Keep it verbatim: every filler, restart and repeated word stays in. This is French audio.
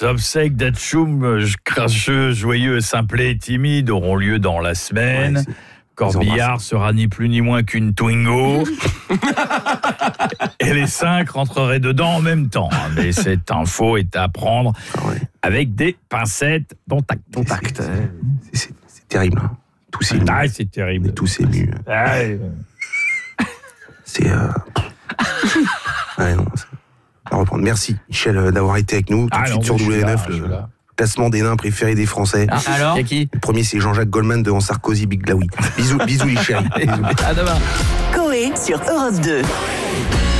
obsèques d'Hatchoum, cracheux, joyeux, simplet et timide, auront lieu dans la semaine. Ouais, Corbillard sera ni plus ni moins qu'une Twingo. Et les cinq rentreraient dedans en même temps. Mais cette info est à prendre ah ouais. avec des pincettes dont tact. Ton tact. C'est, c'est, c'est terrible. Hein. Tout c'est Ah, c'est terrible. Tout c'est mu. Ah, ouais. C'est... Euh... ouais, non, ça... On va reprendre. Merci, Michel, d'avoir été avec nous. Tout Ah, de non, suite sur W neuf, là, le classement des nains préférés des Français. Ah, alors C'est qui? Le premier, c'est Jean-Jacques Goldman devant Sarkozy, Big Glaoui. Bisous, bisous les chéris. Bisous. À demain. Coé sur Europe deux.